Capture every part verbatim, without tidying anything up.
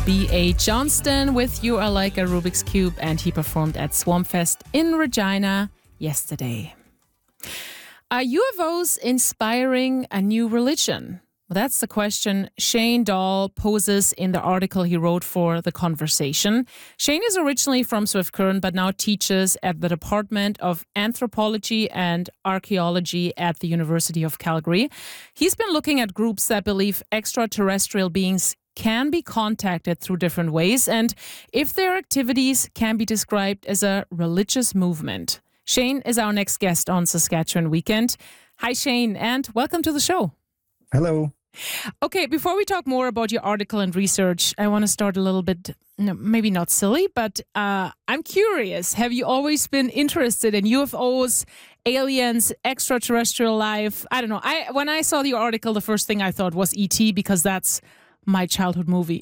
B A Johnston with You Are Like a Rubik's Cube, and he performed at Swampfest in Regina yesterday. Are U F Os inspiring a new religion? Well, that's the question Shane Dahl poses in the article he wrote for The Conversation. Shane is originally from Swift Current, but now teaches at the Department of Anthropology and Archaeology at the University of Calgary. He's been looking at groups that believe extraterrestrial beings can be contacted through different ways, and if their activities can be described as a religious movement. Shane is our next guest on Saskatchewan Weekend. Hi, Shane, and welcome to the show. Hello. Okay, before we talk more about your article and research, I want to start a little bit, no, maybe not silly, but uh, I'm curious. Have you always been interested in U F Os, aliens, extraterrestrial life? I don't know. I when I saw the article, the first thing I thought was E T because that's my childhood movie.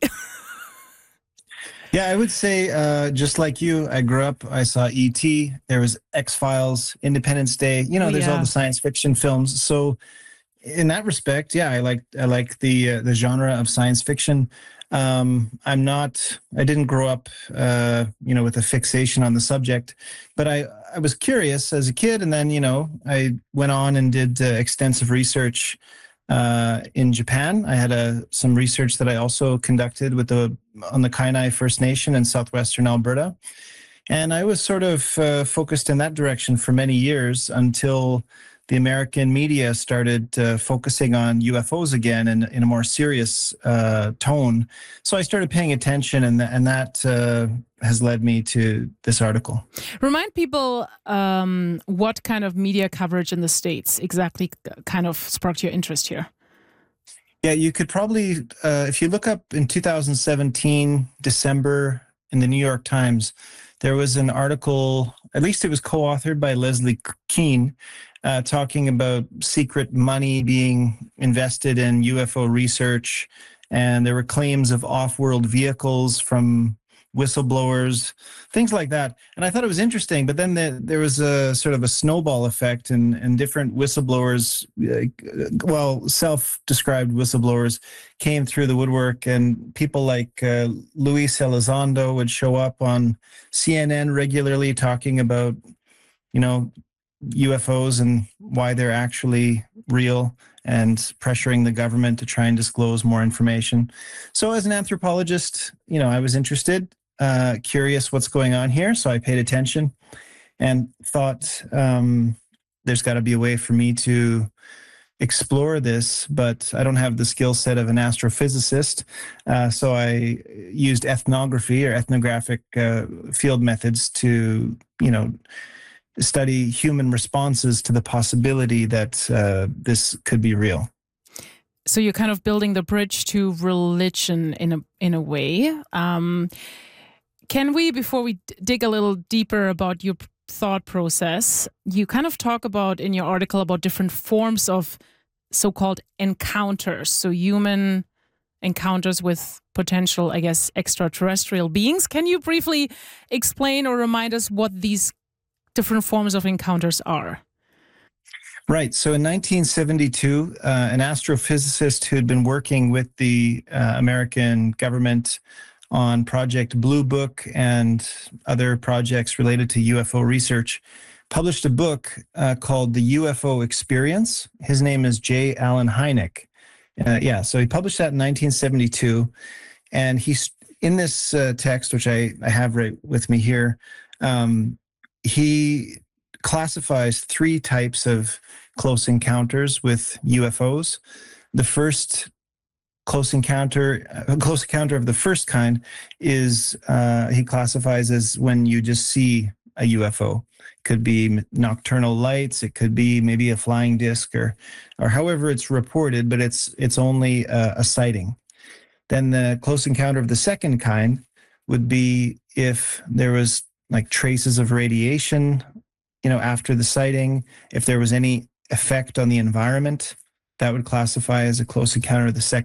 Yeah, I would say uh, just like you, I grew up, I saw E T, there was X-Files, Independence Day, you know, Oh, there's yeah. all the science fiction films. So in that respect, yeah, I like I like the uh, the genre of science fiction. Um, I'm not, I didn't grow up, uh, you know, with a fixation on the subject, but I, I was curious as a kid. And then, you know, I went on and did uh, extensive research uh, in Japan. I had a, some research that I also conducted with the, on the Kainai First Nation in southwestern Alberta. And I was sort of uh, focused in that direction for many years until the American media started uh, focusing on U F Os again in, in a more serious uh, tone. So I started paying attention, and, th- and that uh, has led me to this article. Remind people um, what kind of media coverage in the States exactly kind of sparked your interest here. Yeah, you could probably, uh, if you look up in two thousand seventeen, December, in the New York Times, there was an article, at least it was co-authored by Leslie Keane, uh, talking about secret money being invested in U F O research. And there were claims of off-world vehicles from whistleblowers, things like that. And I thought it was interesting, but then the, there was a sort of a snowball effect, and, and different whistleblowers, uh, well, self-described whistleblowers came through the woodwork, and people like uh, Luis Elizondo would show up on C N N regularly talking about, you know, U F Os and why they're actually real, and pressuring the government to try and disclose more information. So as an anthropologist, you know, I was interested, uh, curious what's going on here. So I paid attention and thought um, there's got to be a way for me to explore this, but I don't have the skill set of an astrophysicist. Uh, so I used ethnography or ethnographic uh, field methods to, you know, study human responses to the possibility that uh, this could be real. So you're kind of building the bridge to religion in a in a way. Um, can we, before we d- dig a little deeper about your p- thought process, you kind of talk about in your article about different forms of so-called encounters, so human encounters with potential, I guess, extraterrestrial beings. Can you briefly explain or remind us what these different forms of encounters are? Right. So in nineteen seventy-two, uh, an astrophysicist who had been working with the uh, American government on Project Blue Book and other projects related to U F O research published a book uh, called The U F O Experience. His name is J. Allen Hynek. Uh, yeah, so he published that in nineteen seventy-two. And he's in this uh, text, which I, I have right with me here, um, he classifies three types of close encounters with U F Os. The first close encounter, a close encounter of the first kind is uh, he classifies as when you just see a U F O. It could be nocturnal lights, it could be maybe a flying disc, or or however it's reported, but it's it's only a, a sighting. Then the close encounter of the second kind would be if there was like traces of radiation, you know, after the sighting, if there was any effect on the environment, that would classify as a close encounter of the second